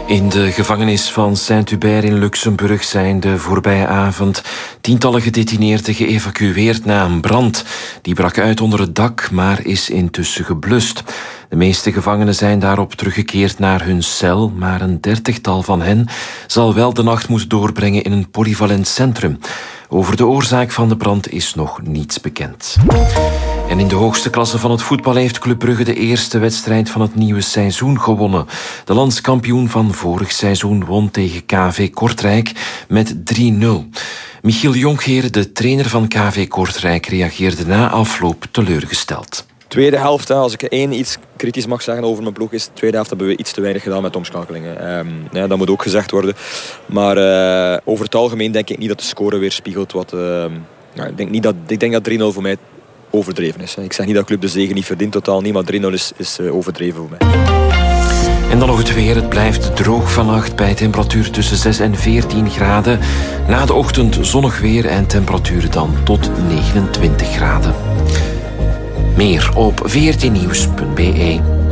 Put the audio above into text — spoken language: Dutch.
In de gevangenis van Saint-Hubert in Luxemburg zijn de voorbije avond tientallen gedetineerden geëvacueerd na een brand. Die brak uit onder het dak, maar is intussen geblust. De meeste gevangenen zijn daarop teruggekeerd naar hun cel, maar een 30-tal van hen zal wel de nacht moeten doorbrengen in een polyvalent centrum. Over de oorzaak van de brand is nog niets bekend. En in de hoogste klasse van het voetbal heeft Club Brugge de eerste wedstrijd van het nieuwe seizoen gewonnen. De landskampioen van vorig seizoen won tegen KV Kortrijk met 3-0. Michiel Jonkheer, de trainer van KV Kortrijk, reageerde na afloop teleurgesteld. Tweede helft, als ik iets kritisch mag zeggen over mijn ploeg, is de tweede helft hebben we iets te weinig gedaan met omschakelingen. Dat moet ook gezegd worden. Maar over het algemeen denk ik niet dat de score weer spiegelt wat... Ik denk dat 3-0 voor mij overdreven is. Ik zeg niet dat Club de zege niet verdient, totaal niet, maar 3-0 is overdreven voor mij. En dan nog het weer. Het blijft droog vannacht bij temperatuur tussen 6 en 14 graden. Na de ochtend zonnig weer en temperaturen dan tot 29 graden. Meer op vrtnieuws.be.